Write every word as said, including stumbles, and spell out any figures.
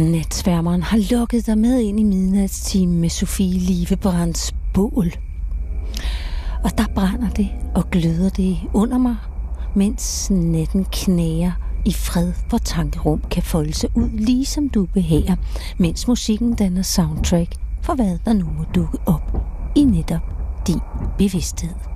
Natsværmeren har lukket dig med ind i midnatstimen med Sofie Livebrands bål. Og der brænder det og gløder det under mig, mens natten knæger i fred, hvor tankerum kan folde sig ud, ligesom du behager, mens musikken danner soundtrack for hvad der nu må dukke op i netop din bevidsthed.